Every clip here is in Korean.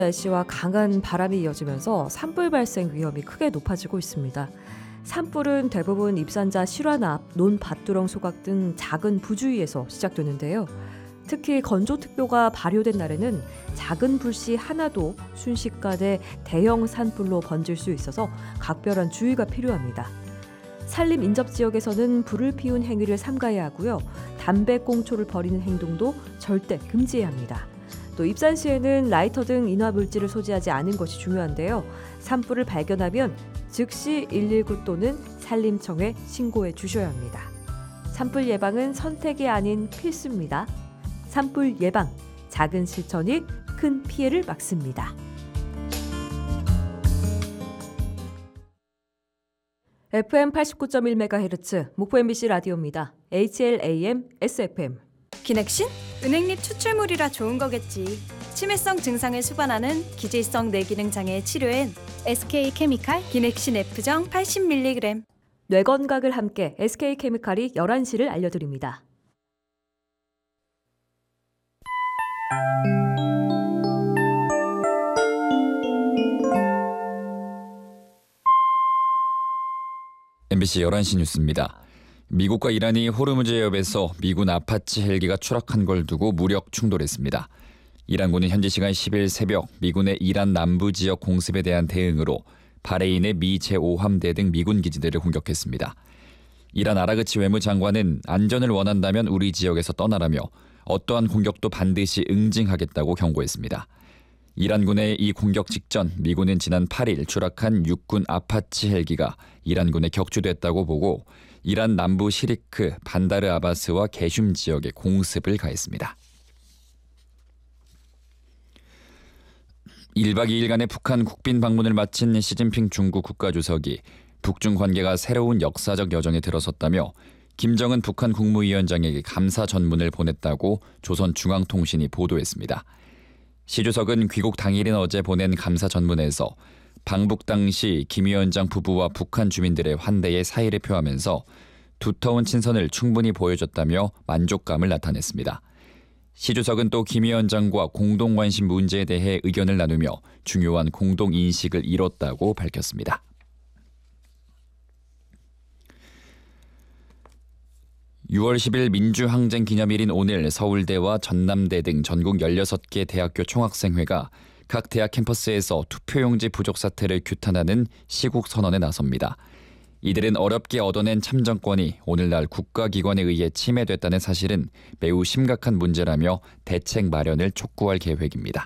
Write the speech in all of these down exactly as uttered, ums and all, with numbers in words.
날씨와 강한 바람이 이어지면서 산불 발생 위험이 크게 높아지고 있습니다. 산불은 대부분 입산자 실환 앞, 논밭두렁 소각 등 작은 부주의에서 시작되는데요. 특히 건조특보가 발효된 날에는 작은 불씨 하나도 순식간에 대형 산불로 번질 수 있어서 각별한 주의가 필요합니다. 산림 인접 지역에서는 불을 피운 행위를 삼가야 하고요. 담배꽁초를 버리는 행동도 절대 금지해야 합니다. 또 입산 시에는 라이터 등 인화 물질을 소지하지 않은 것이 중요한데요. 산불을 발견하면 즉시 일일구 또는 산림청에 신고해 주셔야 합니다. 산불 예방은 선택이 아닌 필수입니다. 산불 예방, 작은 실천이 큰 피해를 막습니다. 에프엠 팔십구 점 일 메가헤르츠 목포 엠비씨 라디오입니다. 에이치엘에이엠, 에스에프엠. 기넥신? 은행잎 추출물이라 좋은 거겠지. 치매성 증상을 수반하는 기질성 뇌기능 장애 치료엔 에스케이케미칼 기넥신 F정 팔십 밀리그램. 뇌 건강을 함께 에스케이케미칼이 열한 시를 알려드립니다. 엠비씨 열한 시 뉴스입니다. 미국과 이란이 호르무즈 해협에서 미군 아파치 헬기가 추락한 걸 두고 무력 충돌했습니다. 이란군은 현지 시간 십 일 새벽 미군의 이란 남부 지역 공습에 대한 대응으로 바레인의 미 제오 함대 등 미군 기지들을 공격했습니다. 이란 아라그치 외무장관은 안전을 원한다면 우리 지역에서 떠나라며 어떠한 공격도 반드시 응징하겠다고 경고했습니다. 이란군의 이 공격 직전 미군은 지난 팔 일 추락한 육군 아파치 헬기가 이란군에 격추됐다고 보고 이란 남부 시리크, 반다르 아바스와 게슘 지역에 공습을 가했습니다. 일 박 이 일간의 북한 국빈 방문을 마친 시진핑 중국 국가주석이 북중 관계가 새로운 역사적 여정에 들어섰다며 김정은 북한 국무위원장에게 감사 전문을 보냈다고 조선중앙통신이 보도했습니다. 시 주석은 귀국 당일인 어제 보낸 감사 전문에서 방북 당시 김 위원장 부부와 북한 주민들의 환대에 사의를 표하면서 두터운 친선을 충분히 보여줬다며 만족감을 나타냈습니다. 시 주석은 또 김 위원장과 공동관심 문제에 대해 의견을 나누며 중요한 공동인식을 이뤘다고 밝혔습니다. 유월 십일 민주항쟁 기념일인 오늘 서울대와 전남대 등 전국 열여섯 개 대학교 총학생회가 각 대학 캠퍼스에서 투표용지 부족 사태를 규탄하는 시국선언에 나섭니다. 이들은 어렵게 얻어낸 참정권이 오늘날 국가기관에 의해 침해됐다는 사실은 매우 심각한 문제라며 대책 마련을 촉구할 계획입니다.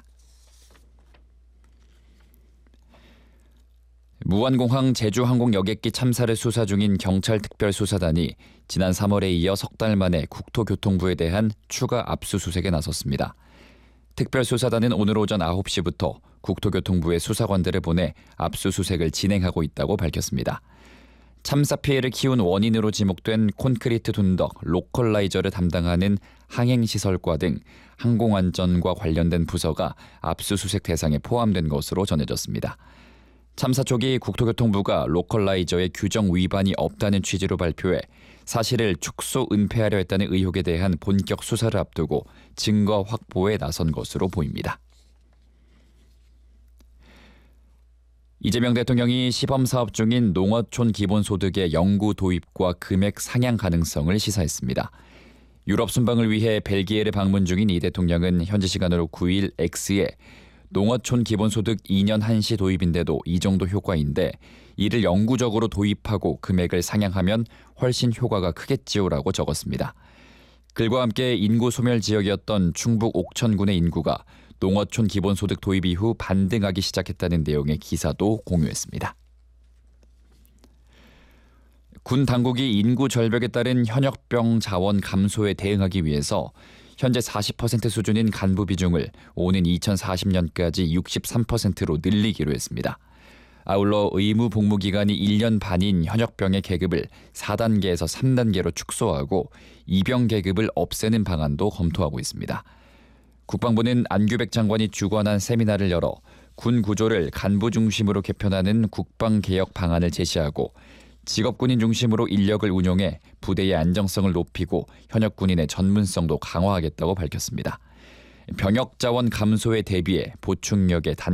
무안공항 제주항공 여객기 참사를 수사 중인 경찰특별수사단이 지난 삼월에 이어 석 달 만에 국토교통부에 대한 추가 압수수색에 나섰습니다. 특별수사단은 오늘 오전 아홉 시부터 국토교통부의 수사관들을 보내 압수수색을 진행하고 있다고 밝혔습니다. 참사 피해를 키운 원인으로 지목된 콘크리트 둔덕, 로컬라이저를 담당하는 항행시설과 등 항공안전과 관련된 부서가 압수수색 대상에 포함된 것으로 전해졌습니다. 참사 초기 국토교통부가 로컬라이저의 규정 위반이 없다는 취지로 발표해 사실을 축소 은폐하려 했다는 의혹에 대한 본격 수사를 앞두고 증거 확보에 나선 것으로 보입니다. 이재명 대통령이 시범사업 중인 농어촌 기본소득의 영구 도입과 금액 상향 가능성을 시사했습니다. 유럽 순방을 위해 벨기에를 방문 중인 이 대통령은 현지 시간으로 구 일 X에 농어촌 기본소득 이 년 한시 도입인데도 이 정도 효과인데 이를 영구적으로 도입하고 금액을 상향하면 훨씬 효과가 크겠지요라고 적었습니다. 글과 함께 인구 소멸 지역이었던 충북 옥천군의 인구가 농어촌 기본소득 도입 이후 반등하기 시작했다는 내용의 기사도 공유했습니다. 군 당국이 인구 절벽에 따른 현역병 자원 감소에 대응하기 위해서 현재 사십 퍼센트 수준인 간부 비중을 오는 이천사십 년까지 육십삼 퍼센트로 늘리기로 했습니다. 아울러 의무 복무 기간이 일 년 반인 현역병의 계급을 사 단계에서 삼 단계로 축소하고 이병 계급을 없애는 방안도 검토하고 있습니다. 국방부는 안규백 장관이 주관한 세미나를 열어 군 구조를 간부 중심으로 개편하는 국방개혁 방안을 제시하고 직업군인 중심으로 인력을 운용해 부대의 안정성을 높이고 현역 군인의 전문성도 강화하겠다고 밝혔습니다. 병역 자원 감소에 대비해 보충력의 단